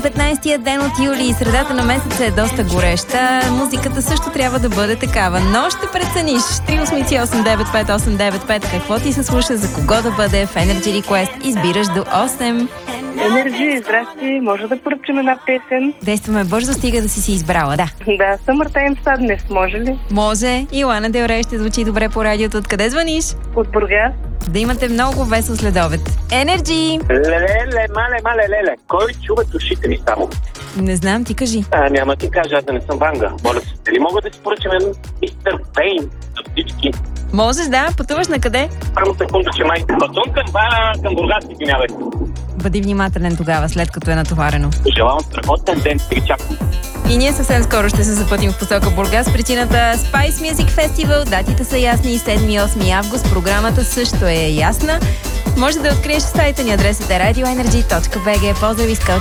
15-я ден от юли, средата на месеца е доста гореща. Музиката също трябва да бъде такава. Но ще прецениш. 383-895-895. Какво ти се слуша, за кого да бъде в Energy Request. Избираш до 8. Енерджи, здрасти, може да поръчам една песен? Действаме бързо, стига да си избрала, да. Да, Summertime Sadness, може ли? Може. Илана Дел Рей ще звучи добре по радиото. Откъде звъниш? От Бургас. Да имате много весел следобед. Енерджи! Леле, мале. Кой чува ушите ми само? Не знам, ти кажи. Няма ти кажа, аз да не съм Ванга. Моля се, дали мога да си поръчам мистер Пейн за всички? Можеш, да. Пътуваш на къде? Само секунда, че май пътувам към Бургас, извинявайте. Бъди внимателен тогава, след като е натоварено. Желавам страхотен ден, ти чакам. И ние съвсем скоро ще се запътим в посока Бургас. Причината Spice Music Festival. Датите са ясни, 7-8 август. Програмата също е ясна. Може да откриеш сайта ни, адресът е radioenergy.bg. Поздрави, скал